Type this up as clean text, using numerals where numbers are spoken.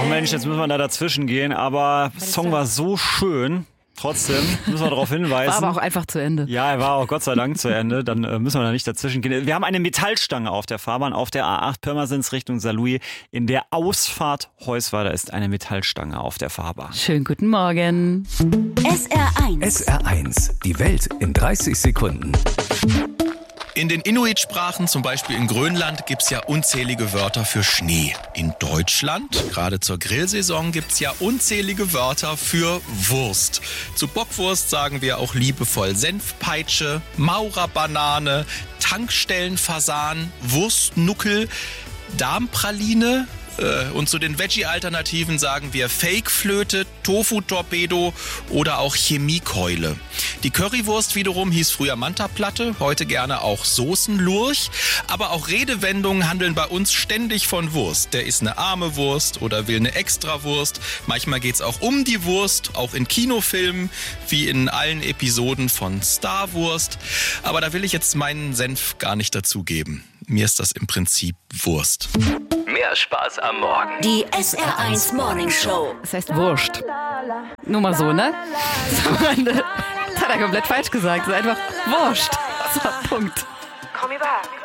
Oh Mensch, jetzt müssen wir da dazwischen gehen, aber der Song war so schön. Trotzdem müssen wir darauf hinweisen. War aber auch einfach zu Ende. Ja, er war auch Gott sei Dank zu Ende. Dann müssen wir da nicht dazwischen gehen. Wir haben eine Metallstange auf der Fahrbahn, auf der A8 Pirmasens Richtung Saarlouis. In der Ausfahrt Heusweiler ist eine Metallstange auf der Fahrbahn. Schönen guten Morgen. SR1. SR1. Die Welt in 30 Sekunden. In den Inuit-Sprachen, zum Beispiel in Grönland, gibt's ja unzählige Wörter für Schnee. In Deutschland, gerade zur Grillsaison, gibt's ja unzählige Wörter für Wurst. Zu Bockwurst sagen wir auch liebevoll Senfpeitsche, Maurerbanane, Tankstellenfasan, Wurstnuckel, Darmpraline. Und zu den Veggie-Alternativen sagen wir Fake-Flöte, Tofu-Torpedo oder auch Chemiekeule. Die Currywurst wiederum hieß früher Mantaplatte, heute gerne auch Soßenlurch. Aber auch Redewendungen handeln bei uns ständig von Wurst. Der ist eine arme Wurst oder will eine Extrawurst. Manchmal geht's auch um die Wurst, auch in Kinofilmen, wie in allen Episoden von Star Wurst. Aber da will ich jetzt meinen Senf gar nicht dazugeben. Mir ist das im Prinzip Wurst. Mehr Spaß am Morgen. Die SR1 Morning Show. Das heißt Wurscht. Nur mal so, ne? Das hat er komplett falsch gesagt. Das ist einfach Wurscht. So, Punkt. Call me back.